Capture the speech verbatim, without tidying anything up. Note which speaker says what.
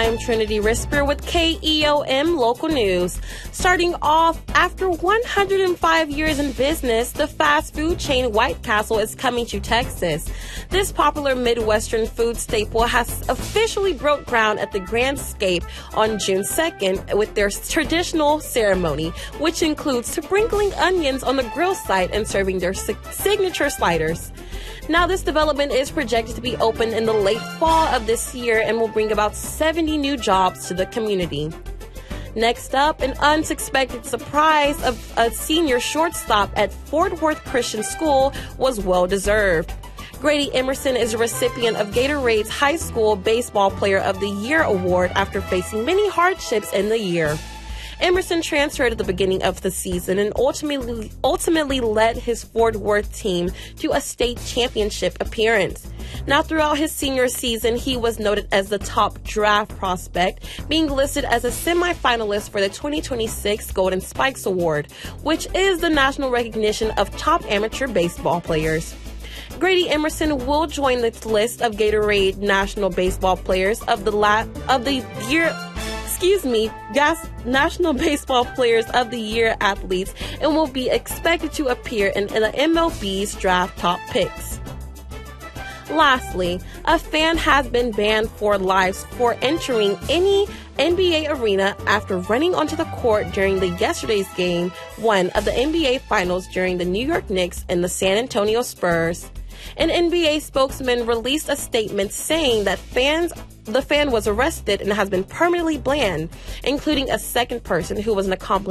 Speaker 1: I'm Trinity Risper with K E O M Local News. Starting off, after one hundred five years in business, the fast food chain White Castle is coming to Texas. This popular Midwestern food staple has officially broke ground at the Grandscape on June second with their traditional ceremony, which includes sprinkling onions on the grill site and serving their si- signature sliders. Now, this development is projected to be open in the late fall of this year and will bring about seventy new jobs to the community. Next up, an unexpected surprise of a senior shortstop at Fort Worth Christian School was well-deserved. Grady Emerson is a recipient of Gatorade's High School Baseball Player of the Year award after facing many hardships in the year. Emerson transferred at the beginning of the season and ultimately ultimately led his Fort Worth team to a state championship appearance. Now, throughout his senior season, he was noted as the top draft prospect, being listed as a semifinalist for the twenty twenty-six Golden Spikes Award, which is the national recognition of top amateur baseball players. Grady Emerson will join the list of Gatorade National Baseball Players of the la- of the year. Excuse me, Gas National Baseball Players of the Year athletes and will be expected to appear in, in the M L B's draft top picks. Lastly, a fan has been banned for life for entering any N B A arena after running onto the court during the yesterday's game one of the N B A Finals during the New York Knicks and the San Antonio Spurs. An N B A spokesman released a statement saying that fans the fan was arrested and has been permanently banned, including a second person who was an accomplice